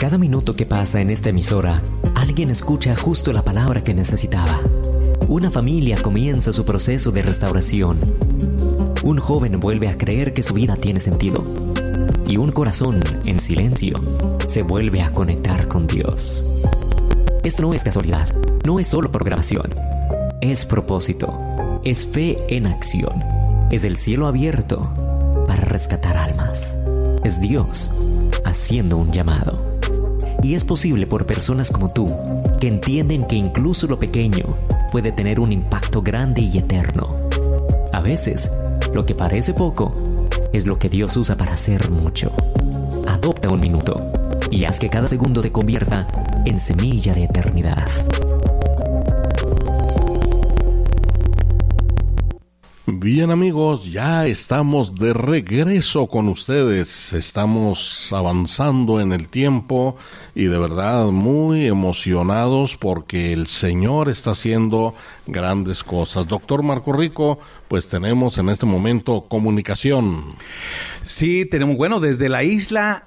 Cada minuto que pasa en esta emisora, alguien escucha justo la palabra que necesitaba. Una familia comienza su proceso de restauración. Un joven vuelve a creer que su vida tiene sentido. Y un corazón, en silencio, se vuelve a conectar con Dios. Esto no es casualidad, no es solo programación. Es propósito, es fe en acción. Es el cielo abierto para rescatar almas. Es Dios haciendo un llamado. Y es posible por personas como tú, que entienden que incluso lo pequeño puede tener un impacto grande y eterno. A veces, lo que parece poco es lo que Dios usa para hacer mucho. Adopta un minuto y haz que cada segundo se convierta en semilla de eternidad. Bien, amigos, ya estamos de regreso con ustedes. Estamos avanzando en el tiempo y de verdad muy emocionados porque el Señor está haciendo grandes cosas. Doctor Marco Rico, pues tenemos en este momento comunicación. Sí, tenemos, bueno, desde la isla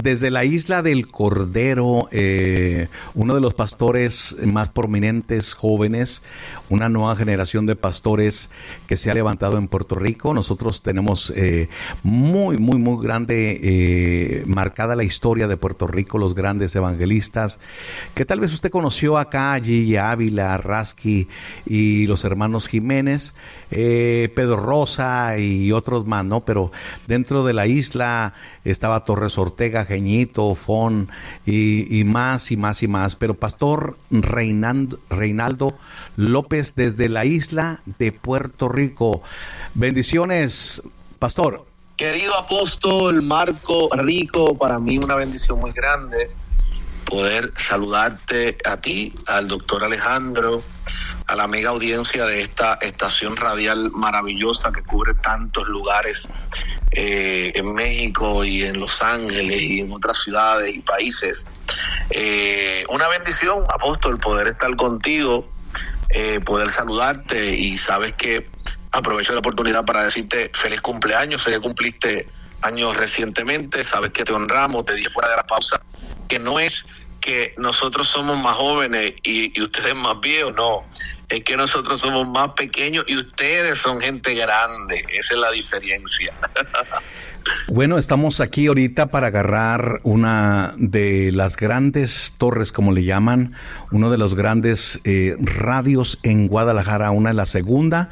del Cordero, uno de los pastores más prominentes jóvenes, una nueva generación de pastores que se ha levantado en Puerto Rico. Nosotros tenemos muy grande, marcada la historia de Puerto Rico, los grandes evangelistas, que tal vez usted conoció acá, Gigi Ávila, Rasky y los hermanos Jiménez, Pedro Rosa y otros más, ¿no? Pero dentro de la isla estaba Torres Ortega, Geñito, Fon y más. Pero Pastor Reinaldo López desde la isla de Puerto Rico. Bendiciones, Pastor. Querido apóstol Marco Rico, para mí una bendición muy grande poder saludarte a ti, al doctor Alejandro, a la amiga audiencia de esta estación radial maravillosa que cubre tantos lugares en México y en Los Ángeles y en otras ciudades y países. Una bendición, apóstol, poder estar contigo, poder saludarte, y sabes que aprovecho la oportunidad para decirte feliz cumpleaños. Sé que cumpliste años recientemente, sabes que te honramos. Te dije fuera de la pausa que no es que nosotros somos más jóvenes y ustedes más viejos, no, es que nosotros somos más pequeños y ustedes son gente grande. Esa es la diferencia. Bueno, estamos aquí ahorita para agarrar una de las grandes torres, como le llaman, uno de los grandes radios en Guadalajara, la segunda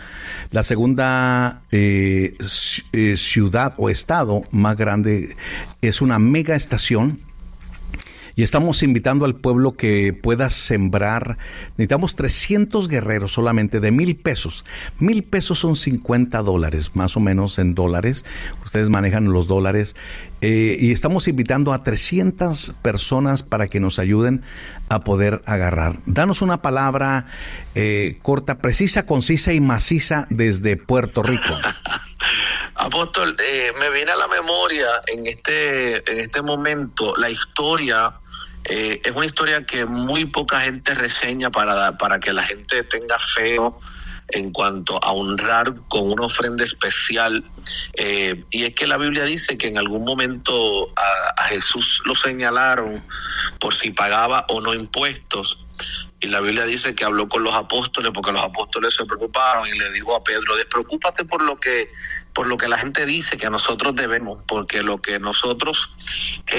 ciudad o estado más grande. Es una mega estación. Y estamos invitando al pueblo que pueda sembrar. Necesitamos 300 guerreros solamente de $1,000. $1,000 son $50, más o menos en dólares. Ustedes manejan los dólares. Y estamos invitando a 300 personas para que nos ayuden a poder agarrar. Danos una palabra corta, precisa, concisa y maciza desde Puerto Rico. Apóstol, me viene a la memoria en este momento la historia. Es una historia que muy poca gente reseña para que la gente tenga fe en cuanto a honrar con una ofrenda especial. Y es que la Biblia dice que en algún momento a Jesús lo señalaron por si pagaba o no impuestos. Y la Biblia dice que habló con los apóstoles porque los apóstoles se preocuparon, y le dijo a Pedro: despreocúpate por lo que la gente dice que nosotros debemos, porque lo que nosotros